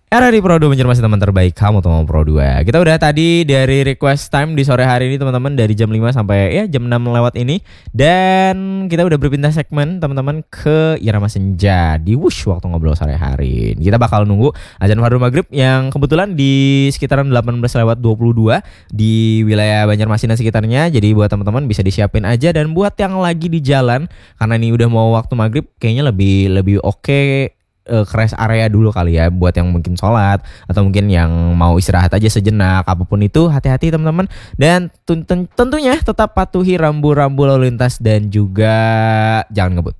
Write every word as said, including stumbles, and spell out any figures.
Era di Pro dua menjadi teman terbaik kamu teman Pro dua. Kita udah tadi dari request time di sore hari ini teman-teman, dari jam lima sampai ya jam enam lewat ini. Dan kita udah berpindah segmen teman-teman ke Irama Senja di Wush waktu ngobrol sore hari. Kita bakal nunggu azan Fardhu Maghrib yang kebetulan di sekitaran delapan belas lewat dua puluh dua di wilayah Banjarmasin dan sekitarnya. Jadi buat teman-teman bisa disiapin aja, dan buat yang lagi di jalan karena ini udah mau waktu maghrib, kayaknya lebih lebih oke okay, ke rest area dulu kali ya, buat yang mungkin sholat atau mungkin yang mau istirahat aja sejenak. Apapun itu, hati-hati teman-teman, dan tentunya tetap patuhi rambu-rambu lalu lintas dan juga jangan ngebut.